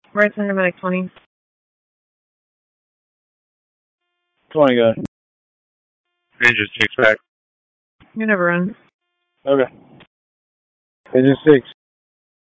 Right center medic 20. 20 guy. Ninja 6 back. You never run. Okay. Agent 6.